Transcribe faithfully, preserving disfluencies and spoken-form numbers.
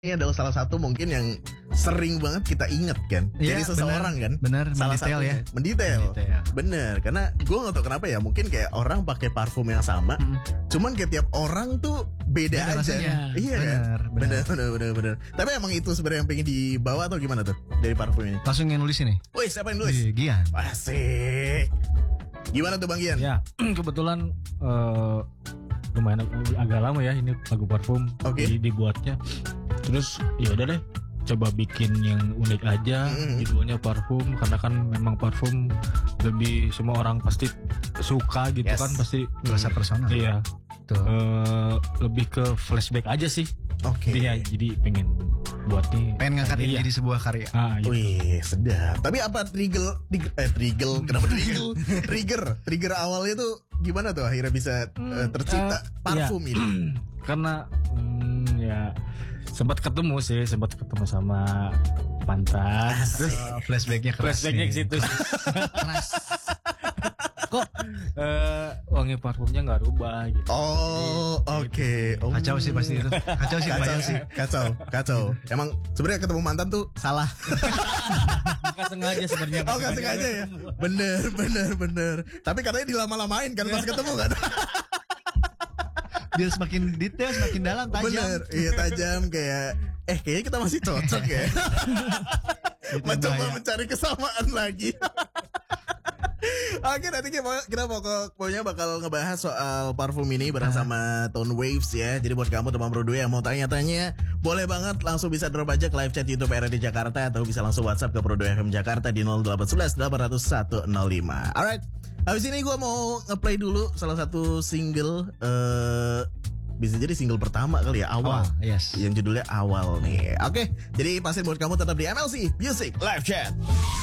Ini adalah salah satu mungkin yang sering banget kita inget kan ya, dari seseorang bener, kan. Bener, salah mendetail satu ya. Mendetail. Mendetail. Bener, karena gue gak tau kenapa ya. Mungkin kayak orang pakai parfum yang sama, hmm. cuman kayak tiap orang tuh beda, beda aja. Rasanya. Iya bener, kan. Bener, bener, bener, bener, bener. Tapi emang itu sebenarnya yang pengen dibawa atau gimana tuh dari parfum ini? Langsung yang nulis ini. Wih, siapa yang nulis? Gian. Asik. Gimana tuh Bang Gian? Ya, kebetulan uh, lumayan agak lama ya ini lagu parfum okay. dibuatnya. Terus ya udah deh, coba bikin yang unik aja, mm-hmm. judulnya parfum karena kan memang parfum lebih semua orang pasti suka gitu yes. kan, pasti rasa personal. Iya. Uh, lebih ke flashback aja sih. Oke. Okay. Iya, jadi pengen buat nih. Pengen ngangkat ini jadi sebuah karya. Ah, gitu. Wih, sedap. Tapi apa trigger, trigger eh trigger, kenapa trigger? trigger, trigger awalnya tuh gimana tuh akhirnya bisa uh, tercipta uh, parfum iya. ini? Karena hmm, ya sempat ketemu sih, sempat ketemu sama mantan. Terus oh, flashbacknya keras. Flashbacknya ke situ. Keras. Kok uh, wangi parfumnya nggak rubah gitu. Oh, oke. Okay. Oh. Kacau sih pasti itu. Kacau sih, kacau sih. Kacau, kacau. Emang sebenarnya ketemu mantan tuh salah. Bukan sengaja sebenarnya. Oh, nggak sengaja ya. Bener, bener, bener. Tapi katanya dilama-lamain kan pas ketemu kan. Biar semakin detail, semakin dalam, tajam. Bener, iya tajam kayak eh kayaknya kita masih cocok ya. Mencoba mencari kesamaan lagi. Oke, nanti kita pokoknya bakal ngebahas soal parfum ini bareng sama Tone Waves ya. Jadi buat kamu teman Bro Dua yang mau tanya-tanya, boleh banget langsung bisa drop aja ke live chat YouTube R R D Jakarta atau bisa langsung WhatsApp ke Bro Dua F M Jakarta di nol delapan satu satu delapan nol satu nol lima. Alright, habis ini gue mau nge-play dulu salah satu single uh, bisa jadi single pertama kali ya, Awal. Oh, yes. Yang judulnya Awal nih. Oke, jadi pastiin buat kamu tetap di M L C Music Live Chat.